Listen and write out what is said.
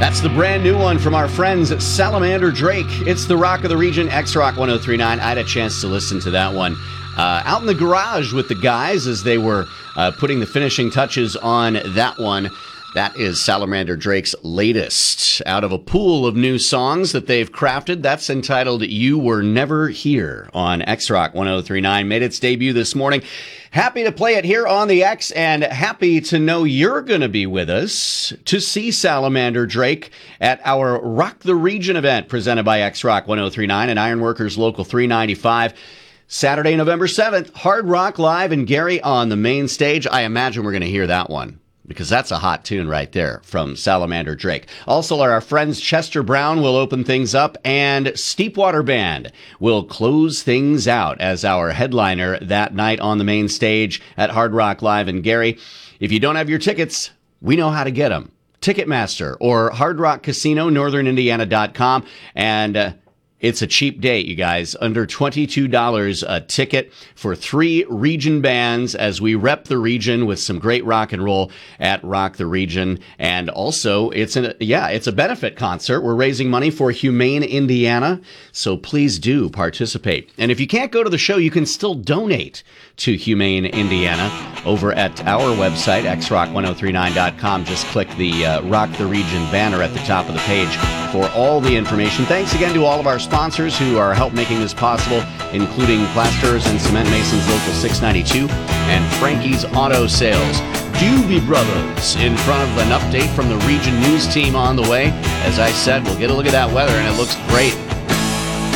That's the brand new one from our friends at Salamander Drake. It's the Rock of the Region, X-Rock 1039. I had a chance to listen to that one out in the garage with the guys as they were putting the finishing touches on that one. That is Salamander Drake's latest out of a pool of new songs that they've crafted. That's entitled You Were Never Here on X-Rock 1039. Made its debut this morning. Happy to play it here on the X, and happy to know you're going to be with us to see Salamander Drake at our Rock the Region event presented by X-Rock 1039 and Ironworkers Local 395. Saturday, November 7th, Hard Rock Live in Gary on the main stage. I imagine we're going to hear that one, because that's a hot tune right there from Salamander Drake. Also, our friends Chester Brown will open things up, and Steepwater Band will close things out as our headliner that night on the main stage at Hard Rock Live in Gary. If you don't have your tickets, we know how to get them. Ticketmaster or Hard Rock Casino, northernindiana.com, and it's a cheap date, you guys. Under $22 a ticket for 3 region bands as we rep the region with some great rock and roll at Rock the Region. And also, it's a benefit concert. We're raising money for Humane Indiana, so please do participate. And if you can't go to the show, you can still donate to Humane Indiana over at our website, xrock1039.com. Just click the Rock the Region banner at the top of the page for all the information. Thanks again to all of our sponsors who are help making this possible, including Plasterers and Cement Masons Local 692 and Frankie's Auto Sales. Doobie Brothers in front of an update from the Region News team on the way. As I said, we'll get a look at that weather, and it looks great.